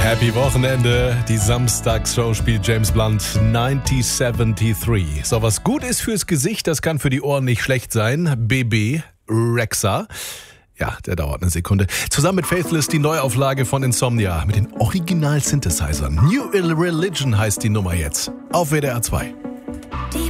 Happy Wochenende. Die Samstagsshow spielt James Blunt 1973. So, was gut ist fürs Gesicht, das kann für die Ohren nicht schlecht sein. BB Rexha. Ja, der dauert eine Sekunde. Zusammen mit Faithless die Neuauflage von Insomnia mit den Original-Synthesizern. New Religion heißt die Nummer jetzt. Auf WDR 2.